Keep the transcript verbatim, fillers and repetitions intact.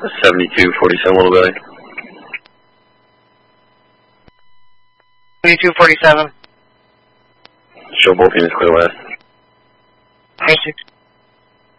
seventy-two forty-seven Little Billy. seventy-two forty-seven. Show both units clear west.